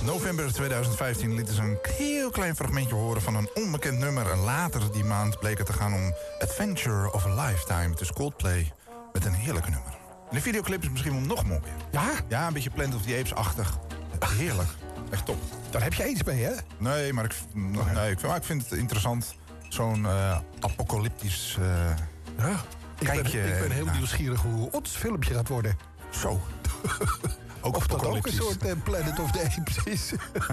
November 2015 lieten ze een heel klein fragmentje horen van een onbekend nummer. En later die maand bleek het te gaan om Adventure of a Lifetime. Het is Coldplay met een heerlijke nummer. En de videoclip is misschien wel nog mooier. Ja? Ja, een beetje Planet of the Apes-achtig. Heerlijk. Echt top. Daar heb je iets mee, hè? Nee, maar ik vind het interessant. Zo'n apocalyptisch Ja. Ik ben heel nieuwsgierig hoe ons filmpje gaat worden. Zo. Ook Of dat ook een soort Planet of the Apes is.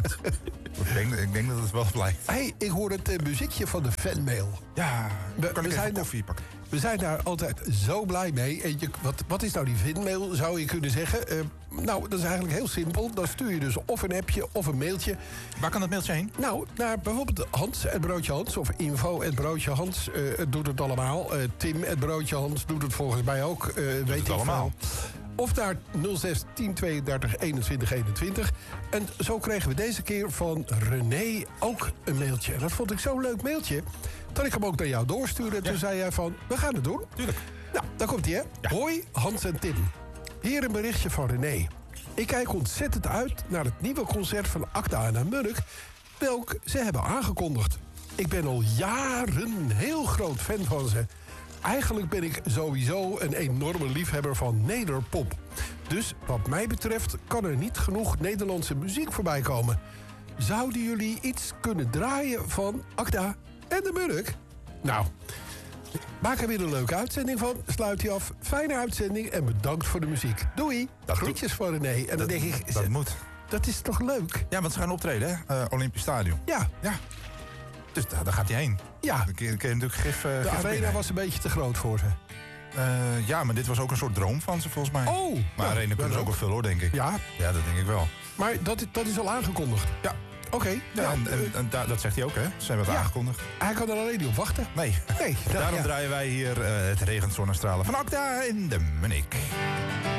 Ik denk dat het wel blijkt. Hey, ik hoor het muziekje van de fanmail. Ja, kan ik even koffie pakken? We zijn daar altijd zo blij mee. En wat is nou die fanmail, zou je kunnen zeggen? Nou, dat is eigenlijk heel simpel. Dan stuur je dus of een appje of een mailtje. Waar kan dat mailtje heen? Nou, naar bijvoorbeeld Hans, het broodje Hans. Of info, het broodje Hans. Doet het allemaal. Tim, het broodje Hans, doet het volgens mij ook. Weet het allemaal. Of naar 06 10 32 21 21. En zo kregen we deze keer van René ook een mailtje. En dat vond ik zo'n leuk mailtje, dat ik hem ook naar jou doorstuurde. En toen zei jij van, we gaan het doen. Tuurlijk. Nou, daar komt hij, hè. Ja. Hoi, Hans en Tim. Hier een berichtje van René. Ik kijk ontzettend uit naar het nieuwe concert van Akda en Munnik, welk ze hebben aangekondigd. Ik ben al jaren heel groot fan van ze. Eigenlijk ben ik sowieso een enorme liefhebber van nederpop. Dus wat mij betreft kan er niet genoeg Nederlandse muziek voorbij komen. Zouden jullie iets kunnen draaien van Akda en de Munnik? Nou, maak er weer een leuke uitzending van. Sluit die af. Fijne uitzending en bedankt voor de muziek. Doei. Groetjes van René. En dan denk ik, dat moet. Dat is toch leuk? Ja, want ze gaan optreden, hè? Olympisch Stadion. Ja. Ja. Dus daar gaat hij heen. Ja. Dan kun je natuurlijk gif De arena binnen. was een beetje te groot voor ze. Ja, maar dit was ook een soort droom van ze, volgens mij. Oh. Maar ja, arena kunnen ze ook wel veel, hoor, denk ik. Ja, Ja, dat denk ik wel. maar dat is al aangekondigd. Ja. Oké. Ja, en dat zegt hij ook, hè? Ze zijn wat Ja. aangekondigd. Hij kan er alleen niet op wachten. Nee. Nee. Daarom ja. draaien wij hier het regent zonnestralen van Akda in de Munnik.